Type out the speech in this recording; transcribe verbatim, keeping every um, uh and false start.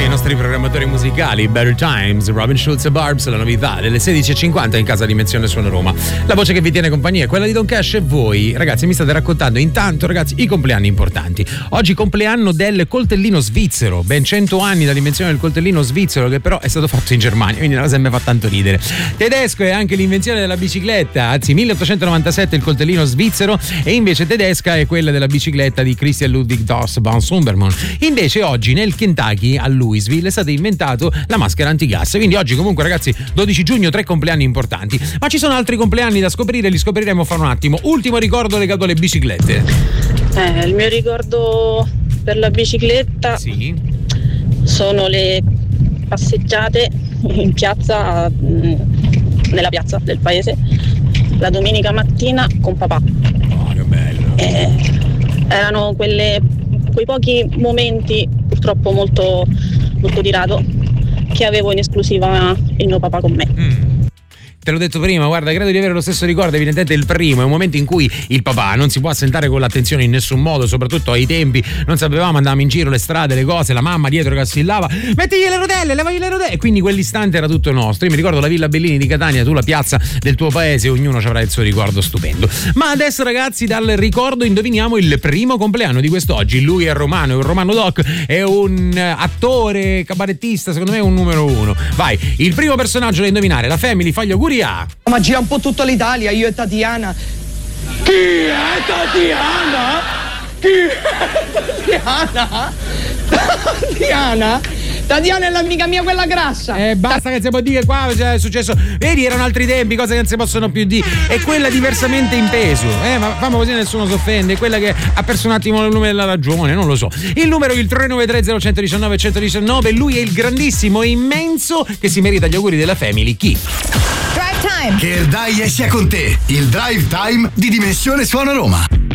i nostri programmatori musicali. Better Times, Robin Schulz e Barbs, la novità delle sedici e cinquanta in casa Dimensione Suono Roma. La voce che vi tiene compagnia è quella di Don Cash e voi, ragazzi, mi state raccontando intanto, ragazzi, i compleanni importanti. Oggi compleanno del coltellino svizzero, ben cento anni dall'invenzione del coltellino svizzero, che però è stato fatto in Germania, quindi una cosa mi fa tanto ridere. Tedesco è anche l'invenzione della bicicletta, anzi milleottocentonovantasette il coltellino svizzero, e invece tedesca è quella della bicicletta di Christian Ludwig Doss von Sundermann. Invece oggi nel Kentucky a Louisville è stato inventato la maschera antigas. Quindi oggi comunque, ragazzi, dodici giugno, tre compleanni importanti, ma ci sono altri compleanni da scoprire, li scopriremo fra un attimo. Ultimo ricordo legato alle biciclette. Eh, il mio ricordo per la bicicletta sì. sono le passeggiate in piazza, nella piazza del paese, la domenica mattina con papà. Oh, che bello. Eh, erano quelle, quei pochi momenti, purtroppo molto, molto di rado, che avevo in esclusiva il mio papà con me. Mm. Te l'ho detto prima, guarda, credo di avere lo stesso ricordo. Evidentemente il primo è un momento in cui il papà non si può assentare con l'attenzione in nessun modo, soprattutto ai tempi non sapevamo, andavamo in giro le strade, le cose, la mamma dietro che assillava, mettigli le rotelle, levagli le rotelle, e quindi quell'istante era tutto nostro. Io mi ricordo la Villa Bellini di Catania, tu la piazza del tuo paese, ognuno avrà il suo ricordo stupendo. Ma adesso, ragazzi, dal ricordo indoviniamo il primo compleanno di quest'oggi. Lui è romano, è un romano doc, è un attore, cabarettista, secondo me è un numero uno. Vai, il primo personaggio da indovinare, la Family fa gli auguri a... Ma gira un po' tutta l'Italia, io e Tatiana. Chi è Tatiana? Chi è Tatiana? Tatiana? Tatiana è l'amica mia, quella grassa. Eh, basta, che si può dire qua, cioè, è successo. Vedi, erano altri tempi, cose che non si possono più dire. E quella diversamente inteso. Eh, ma famo così nessuno si offende. Quella che ha perso un attimo il numero della ragione, non lo so. Il numero è il tre nove tre zero uno uno nove uno uno nove. Lui è il grandissimo e immenso che si merita gli auguri della Family. Chi? Drive Time. Che il dai sia con te. Il Drive Time di Dimensione Suono Roma.